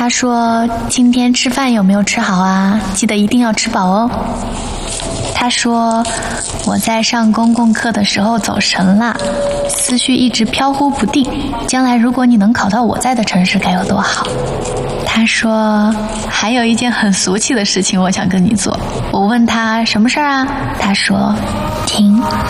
他说今天吃饭有没有吃好啊？记得一定要吃饱哦。他说我在上公共课的时候走神了，思绪一直飘忽不定，将来如果你能考到我在的城市该有多好。他说还有一件很俗气的事情我想跟你做。我问他什么事儿啊？他说听